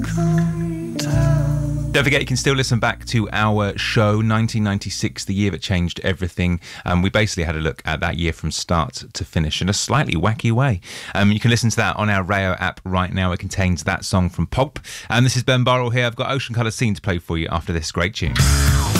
Don't forget, you can still listen back to our show, 1996, the year that changed everything. We basically had a look at that year from start to finish in a slightly wacky way. You can listen to that on our Rayo app right now. It contains that song from Pulp. And this is Ben Burrell here. I've got Ocean Colour Scene to play for you after this great tune.